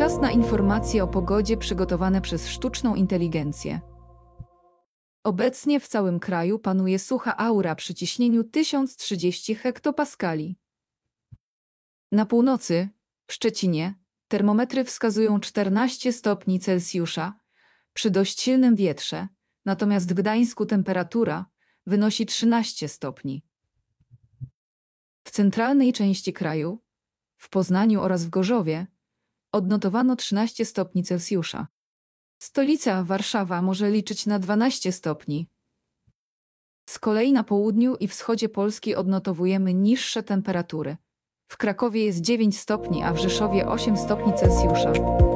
Czas na informacje o pogodzie przygotowane przez sztuczną inteligencję. Obecnie w całym kraju panuje sucha aura przy ciśnieniu 1030 hektopaskali. Na północy, w Szczecinie, termometry wskazują 14 stopni Celsjusza przy dość silnym wietrze, natomiast w Gdańsku temperatura wynosi 13 stopni. W centralnej części kraju, w Poznaniu oraz w Gorzowie, odnotowano 13 stopni Celsjusza. Stolica Warszawa może liczyć na 12 stopni. Z kolei na południu i wschodzie Polski odnotowujemy niższe temperatury. W Krakowie jest 9 stopni, a w Rzeszowie 8 stopni Celsjusza.